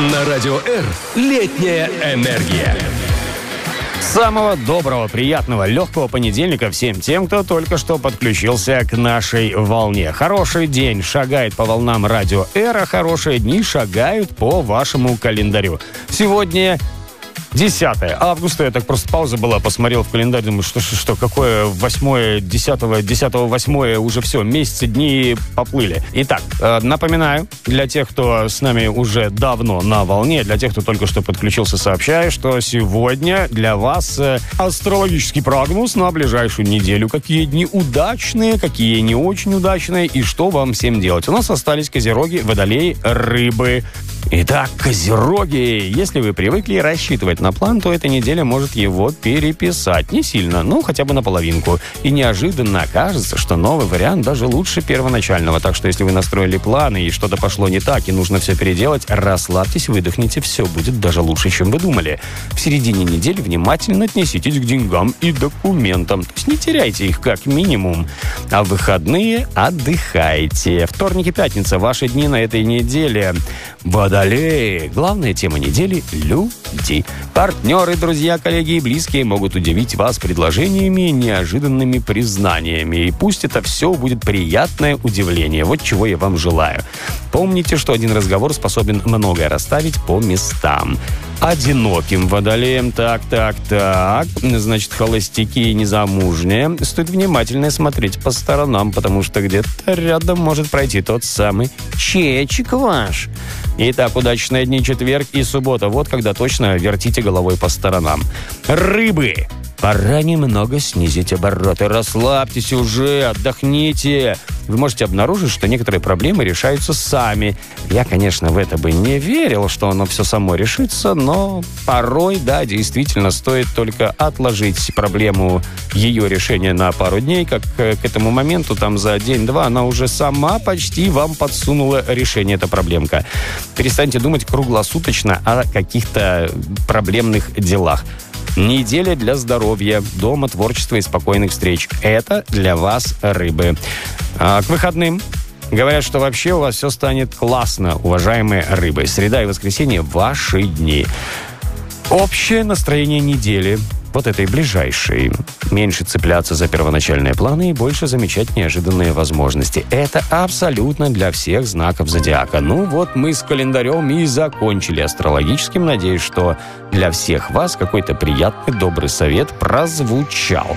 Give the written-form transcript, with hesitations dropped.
На Радио Р летняя энергия. Самого доброго, приятного, легкого понедельника всем тем, кто только что подключился к нашей волне. Хороший день шагает по волнам Радио Р, а хорошие дни шагают по вашему календарю. Сегодня 10 августа, я так просто пауза была, посмотрел в календарь, думаю, что какое 8, 10-8 уже все, месяцы, дни поплыли. Итак, напоминаю, для тех, кто с нами уже давно на волне, для тех, кто только что подключился, сообщаю, что сегодня для вас астрологический прогноз на ближайшую неделю. Какие дни удачные, какие не очень удачные и что вам всем делать. У нас остались козероги, водолеи, рыбы. Итак, козероги, если вы привыкли рассчитывать на план, то эта неделя может его переписать. Не сильно, но хотя бы наполовинку. И неожиданно окажется, что новый вариант даже лучше первоначального. Так что если вы настроили планы и что-то пошло не так, и нужно все переделать, расслабьтесь, выдохните, все будет даже лучше, чем вы думали. В середине недели внимательно отнеситесь к деньгам и документам. То есть не теряйте их как минимум. А в выходные отдыхайте. Вторник и пятница – ваши дни на этой неделе. Водолеи. Главная тема недели – люди. Партнеры, друзья, коллеги и близкие могут удивить вас предложениями и неожиданными признаниями. И пусть это все будет приятное удивление. Вот чего я вам желаю. Помните, что один разговор способен многое расставить по местам. Одиноким водолеем, так. Значит, холостяки и незамужние. Стоит внимательно смотреть по сторонам, потому что где-то рядом может пройти тот самый чечек ваш. Итак, удачные дни четверг и суббота. Вот когда точно вертите головой по сторонам. Рыбы. Пора немного снизить обороты. Расслабьтесь уже, отдохните. Вы можете обнаружить, что некоторые проблемы решаются сами. Я, конечно, в это бы не верил, что оно все само решится, но порой, да, действительно, стоит только отложить проблему, ее решения на пару дней, как к этому моменту, там, за день-два, она уже сама почти вам подсунула решение, эта проблемка. Перестаньте думать круглосуточно о каких-то проблемных делах. Неделя для здоровья, дома, творчества и спокойных встреч. Это для вас, рыбы. А к выходным говорят, что вообще у вас все станет классно, уважаемые рыбы. Среда и воскресенье – ваши дни. Общее настроение недели, вот этой ближайшей. Меньше цепляться за первоначальные планы и больше замечать неожиданные возможности. Это абсолютно для всех знаков зодиака. Ну вот мы с календарем и закончили астрологическим. Надеюсь, что для всех вас какой-то приятный, добрый совет прозвучал.